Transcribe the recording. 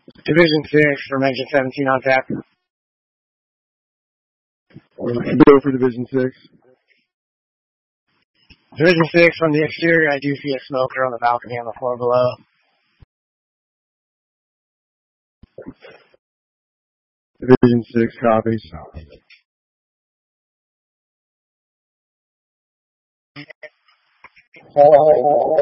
Division 6 from Engine 17 on tap. Go for Division 6. Division 6 from the exterior, I do see a smoker on the balcony on the floor below. Division 6 copies.